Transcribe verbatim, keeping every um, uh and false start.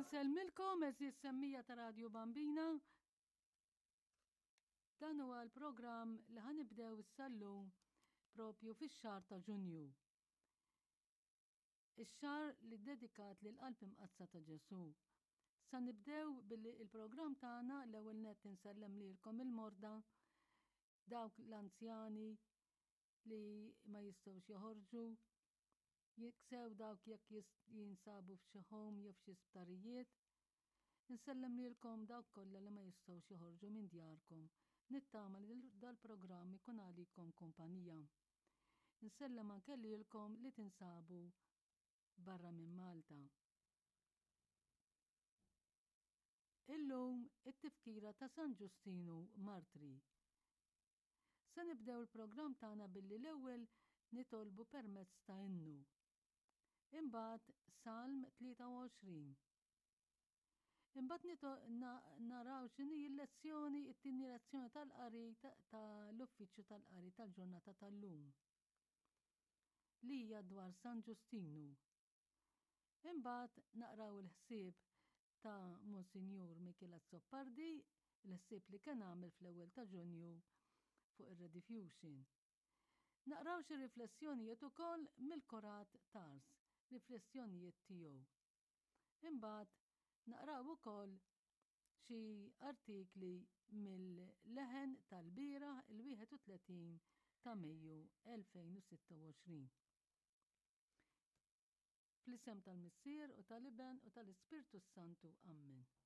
Insellmilkom eżis semmija ta' Radio Bambina. Dan huwa l-programm li ħanibdew issallum propju fix-xahar ta' Ġunju. Ix-xahar li dedikat lil qalb imqazza ta' Ġesu. Sa nibdew billi il-programm tagħna l-ewwel nett insellem lilkom il-morda dawk l-anzjani li ma jistgħux joħorġu, jiksew dawk jekk jinsabu f'xi home jew f'xi sptarijiet. Insellem lilkom dawk kollha li ma jistgħux joħorġu minn djarkom. Nittama li dal-programm ikun għalikom kumpanija. Insellem anke lilkom li tinsabu barra minn Malta. Illum it-tifkira ta' San Ġustinu Martri. Se nibdew il-programm tagħna billi l-ewwel nitolbu permezz ta' innu. Imbagħad Salm tlieta u għoxrin. Imbagħad naraw x'inhi l-lezzjoni, it-tieni lezzjoni tal-qari tal-uffiċċju tal-qari tal-ġurnata tal-lum. Li hija dwar San Ġustinu. Imbagħad naqraw il-ħsieb ta' Monsinjur Michela Zoppardi, il-ħsieb li kien għamel fl-ewwel ta' Ġunju fuq ir-Rediffusion. Naqraw xi riflessjonijiet ukoll mill-Korat Tars, riflessjonijiet tiegħu. Imbagħad naqraw ukoll xi artikli mill-leħen tal-bieraħ il-wieħed u tletin ta' Mejju elfejn u sitta u għoxrin. Fl-isem tal-Missier u tal-Iben u tal-Ispirtu Santu. Amen.